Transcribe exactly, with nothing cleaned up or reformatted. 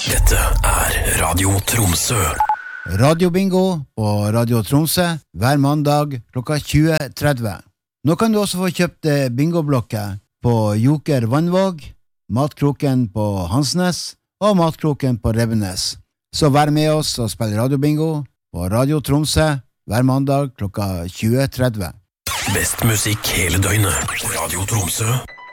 Dette er Radio Tromsø. Radio Bingo på Radio Tromsø hver mandag klokka tjue tretti. Nå kan du også få kjøpt bingoblokket på Joker Vannvåg, Matkroken på Hansnes og Matkroken på Rebbenes. Så vær med oss og spill Radio Bingo på Radio Tromsø hver mandag klokka tjue tretti. Best musikk hele døgnet. Radio Tromsø.